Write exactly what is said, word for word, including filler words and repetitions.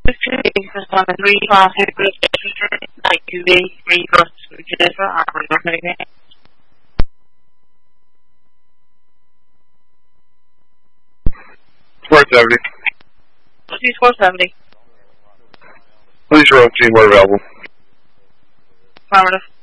three class like U V, three cross Jennifer, I'm four seventy. Please four seventy. Please roll team, we're available. Affirmative.